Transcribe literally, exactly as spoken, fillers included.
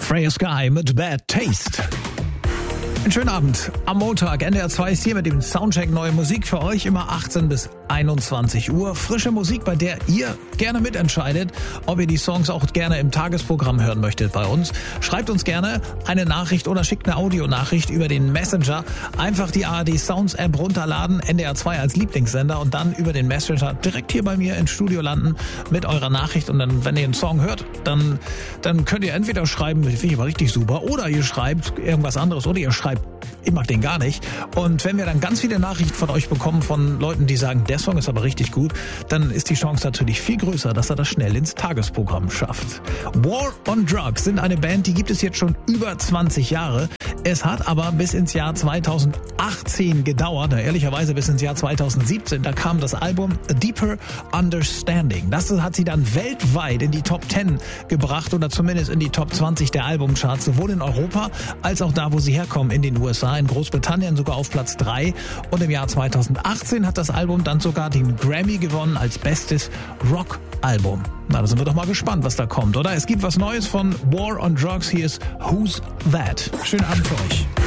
Freya Sky mit Bad Taste. Einen schönen Abend. Am Montag, N D R zwei ist hier mit dem Soundcheck neue Musik für euch, immer achtzehn bis einundzwanzig Uhr. Frische Musik, bei der ihr gerne mitentscheidet, ob ihr die Songs auch gerne im Tagesprogramm hören möchtet bei uns. Schreibt uns gerne eine Nachricht oder schickt eine Audionachricht über den Messenger. Einfach die A R D Sounds App runterladen, N D R zwei als Lieblingssender und dann über den Messenger direkt hier bei mir ins Studio landen mit eurer Nachricht. Und dann, wenn ihr einen Song hört, dann, dann könnt ihr entweder schreiben, finde ich aber richtig super, oder ihr schreibt irgendwas anderes, oder ihr schreibt, ich mag den gar nicht. Und wenn wir dann ganz viele Nachrichten von euch bekommen, von Leuten, die sagen, der Song ist aber richtig gut, dann ist die Chance natürlich viel größer, dass er das schnell ins Tagesprogramm schafft. War on Drugs sind eine Band, die gibt es jetzt schon über zwanzig Jahre. Es hat aber bis ins Jahr zweitausendachtzehn gedauert, ehrlicherweise bis ins Jahr zweitausendsiebzehn, da kam das Album A Deeper Understanding. Das hat sie dann weltweit in die Top zehn gebracht oder zumindest in die Top zwanzig der Albumcharts, sowohl in Europa als auch da, wo sie herkommen, in den U S A, in Großbritannien sogar auf Platz drei. Und im Jahr zweitausendachtzehn hat das Album dann sogar den Grammy gewonnen als bestes Rock-Album. Na, da sind wir doch mal gespannt, was da kommt, oder? Es gibt was Neues von War on Drugs. Hier ist Who's That? Schönen Abend für euch.